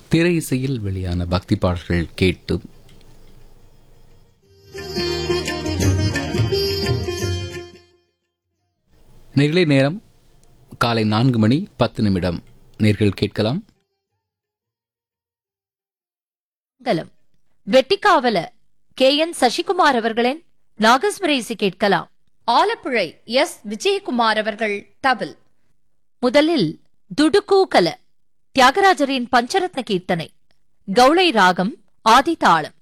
திரை இசையில் வெளியான பக்தி பாடல்கள் கேட்டு நிகழ் நேரம் காலை 4:10 நேர்கள் கேட்கலாம். வெட்டிக்காவல KN சசிகுமார் அவர்களின் நாகஸ்வர இசை கேட்கலாம். ஆலப்புழை S விஜயகுமார் அவர்கள் தவில். முதலில் துடுக்கூகல தியாகராஜரின் பஞ்சரத்ன கீர்த்தனை. கௌளை ராகம் ஆதி தாளம்.